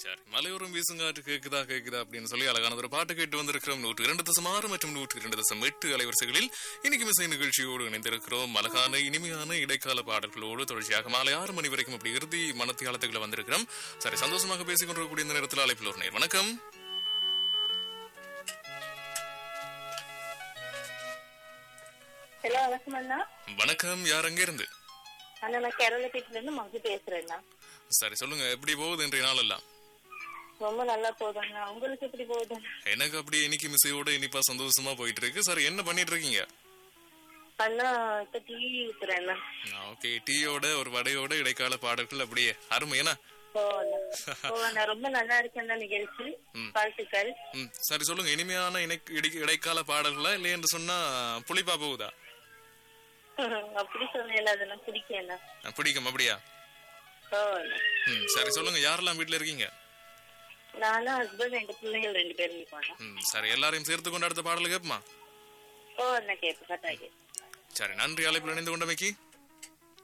சரி, மலையோரம் வீசுங்காற்று கேக்குதா கேக்குதா அப்படின்னு சொல்லி அழகான ஒரு பாட்டு கேட்டு வந்திருக்கிறோம். 102.6 மற்றும் 102.8 அலைவரிசைகளில் இன்னைக்கு இசை நிகழ்ச்சியோடு இணைந்திருக்கிறோம். அழகான இனிமையான இடைக்கால பாடல்களோடு தொடர்ச்சியாக மாலை 6 மணி வரைக்கும் அப்படி இறுதி மனத்தியாலத்துக்குள்ள வந்திருக்கிறோம். சரி, சந்தோஷமாக பேசிக் கொண்டிருக்கக்கூடிய இந்த நேரத்தில் அழைப்பில் ஒரு நேர். வணக்கம். ஹலோ, வணக்கம் அண்ணா. வணக்கம், யார் அங்க இருந்து? அண்ணா, நான் கேரளப்பேட்டில இருந்து மகி பேசுறேன்னா. சரி, சொல்லுங்க, எப்படி போகுது இன்றைய நாள் எல்லாம்? ரொம்ப நல்லா போகுதுண்ணா. உங்களுக்கு எப்படி போகுது? எனக்கு அப்படி இன்னைக்கு மிசையோட இனிப்பா சந்தோஷமா போயிட்டு இருக்கு. சரி, என்ன பண்ணிட்டு இருக்கீங்க? அண்ணா, இப்ப டீ ஊத்துறேன்னா. ஓகே, டீயோட ஒரு வடையோட இடைக்கால பாடல்கள் அப்படியே அருமையா? ரொம்ப நல்லா இருக்கு அந்த நிகழ்ச்சி. வாழ்த்துக்கள். சரி, சொல்லுங்க, இனிமையான இடைக்கால பாடல்களா இல்லை என்று சொன்னா புளிப்பா போகுதா? அப்படி சொன்னேன், அதெல்லாம் பிடிக்கல. பிடிக்கும் அப்படியா? சரி, சொல்லுங்க, யாரெல்லாம் வீட்டுல இருக்கீங்க? நானும் ஹஸ்பண்ட், எங்க பிள்ளைகள் 2 பேரும் இருப்பாங்க. சரி, எல்லாரையும் சேர்த்து கொண்டு அடுத்த பாடல் கேட்போமா? கேட்பு கட்டாயி. சரி, நன்றி அழைப்பில் இணைந்து கொண்டமைக்கு.